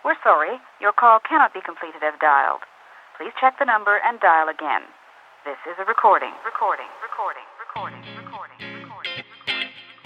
We're sorry, your call cannot be completed as dialed. Please check the number and dial again. This is a recording.